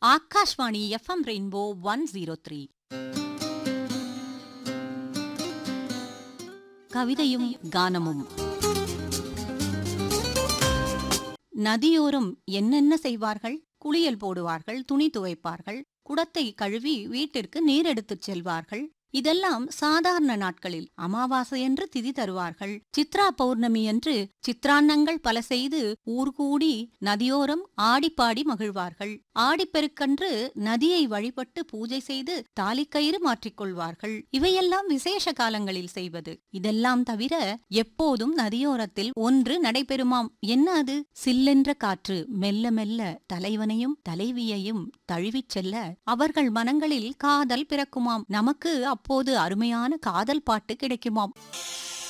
Akashvani FM rainbow 103. கவிதையும் கானமும். நதியோரம் என்னென்ன செய்வார்கள்? குளியல் போடுவார்கள், துணி துவைப்பார்கள், குடத்தை கழுவி வீட்டிற்கு நீர் எடுத்துச் செல்வார்கள். இதெல்லாம் சாதாரண நாட்களில். அமாவாசையன்று திதி தருவார்கள். சித்ரா பௌர்ணமி என்று சித்ரான்னங்கள் பல செய்து ஊர்கூடி நதியோரம் ஆடிப்பாடி மகிழ்வார்கள். ஆடிப்பெருக்கன்று நதியை வழிபட்டு பூஜை செய்து தாலிக்கயிறு மாற்றிக்கொள்வார்கள். இவையெல்லாம் விசேஷ காலங்களில் செய்வது. இதெல்லாம் தவிர எப்போதும் நதியோரத்தில் ஒன்று நடைபெறுமாம். என்ன அது? சில்லென்ற காற்று மெல்ல மெல்ல தலைவனையும் தலைவியையும் தழுவிச் செல்ல அவர்கள் மனங்களில் காதல் பிறக்குமாம். நமக்கு அப்போது அருமையான காதல் பாட்டு கிடைக்குமாம்.